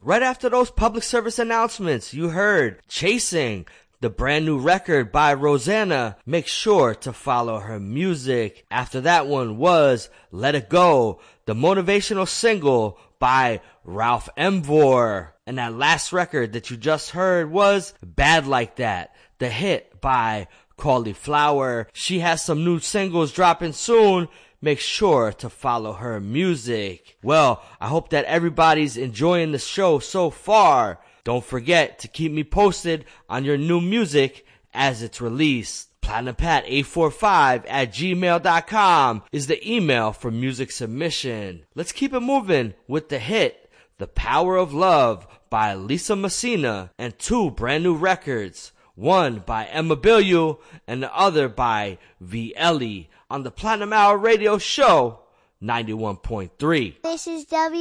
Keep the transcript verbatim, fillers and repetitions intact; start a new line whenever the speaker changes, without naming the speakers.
right after those public service announcements, you heard Chasing, the brand new record by Rosanna. Make sure to follow her music. After that one was Let It Go, the motivational single by Ralph Emvor. And that last record that you just heard was Bad Like That, the hit by Cauliflower. She has some new singles dropping soon. Make sure to follow her music. Well, I hope that everybody's enjoying the show so far. Don't forget to keep me posted on your new music as it's released. Platinum Pat eight four five at gmail dot com is the email for music submission. Let's keep it moving with the hit, The Power of Love by Lisa Messina, and two brand new records. One by Emma Billiou and the other by V. Ellie on the Platinum Hour Radio Show ninety-one point three.
This is W.